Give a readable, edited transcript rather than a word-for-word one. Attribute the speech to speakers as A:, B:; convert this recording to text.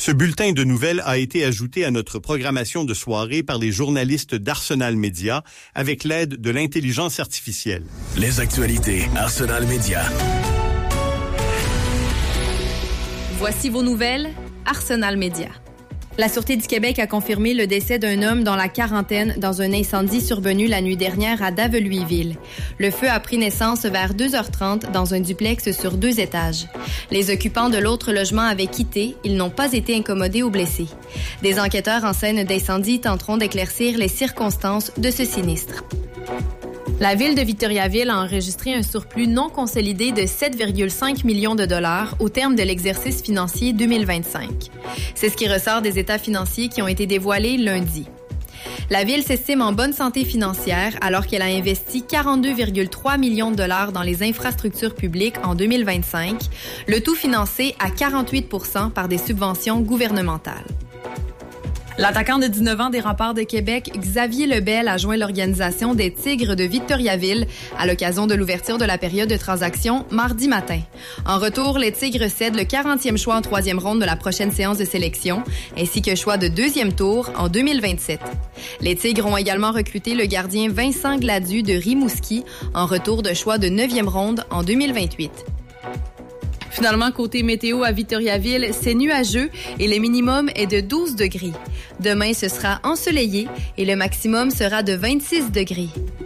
A: Ce bulletin de nouvelles a été ajouté à notre programmation de soirée par les journalistes d'Arsenal Média avec l'aide de l'intelligence artificielle.
B: Les actualités Arsenal Média.
C: Voici vos nouvelles, Arsenal Média. La Sûreté du Québec a confirmé le décès d'un homme dans la quarantaine dans un incendie survenu la nuit dernière à Daveluisville. Le feu a pris naissance vers 2h30 dans un duplex sur 2 étages. Les occupants de l'autre logement avaient quitté. Ils n'ont pas été incommodés ou blessés. Des enquêteurs en scène d'incendie tenteront d'éclaircir les circonstances de ce sinistre. La ville de Victoriaville a enregistré un surplus non consolidé de 7,5 millions de dollars au terme de l'exercice financier 2025. C'est ce qui ressort des états financiers qui ont été dévoilés lundi. La ville s'estime en bonne santé financière alors qu'elle a investi 42,3 millions de dollars dans les infrastructures publiques en 2025, le tout financé à 48% par des subventions gouvernementales. L'attaquant de 19 ans des Remparts de Québec, Xavier Lebel, a joint l'organisation des Tigres de Victoriaville à l'occasion de l'ouverture de la période de transaction mardi matin. En retour, les Tigres cèdent le 40e choix en 3e ronde de la prochaine séance de sélection, ainsi que choix de 2e tour en 2027. Les Tigres ont également recruté le gardien Vincent Gladu de Rimouski en retour de choix de 9e ronde en 2028. Finalement, côté météo à Victoriaville, c'est nuageux et le minimum est de 12 degrés. Demain, ce sera ensoleillé et le maximum sera de 26 degrés.